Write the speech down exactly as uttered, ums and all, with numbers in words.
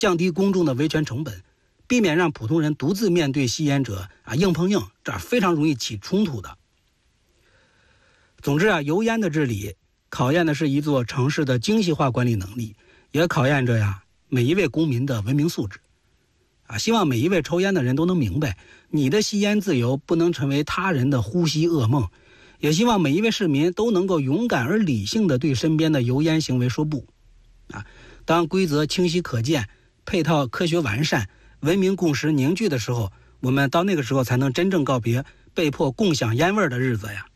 降低公众的维权成本，避免让普通人独自面对吸烟者啊硬碰硬，这非常容易起冲突的。总之啊，油烟的治理考验的是一座城市的精细化管理能力，也考验着呀每一位公民的文明素质。啊，希望每一位抽烟的人都能明白，你的吸烟自由不能成为他人的呼吸噩梦。也希望每一位市民都能够勇敢而理性地对身边的油烟行为说不。啊，当规则清晰可见，配套科学完善，文明共识凝聚的时候，我们到那个时候才能真正告别被迫共享烟味的日子呀。